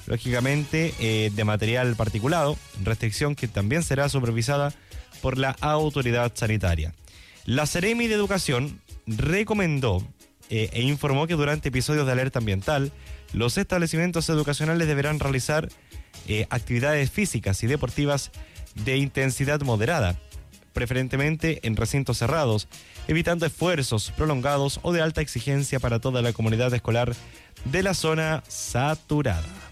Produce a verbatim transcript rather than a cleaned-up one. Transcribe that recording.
lógicamente eh, de material particulado, restricción que también será supervisada por la autoridad sanitaria. La Seremi de Educación recomendó eh, e informó que durante episodios de alerta ambiental, los establecimientos educacionales deberán realizar eh, actividades físicas y deportivas de intensidad moderada, preferentemente en recintos cerrados, evitando esfuerzos prolongados o de alta exigencia para toda la comunidad escolar de la zona saturada.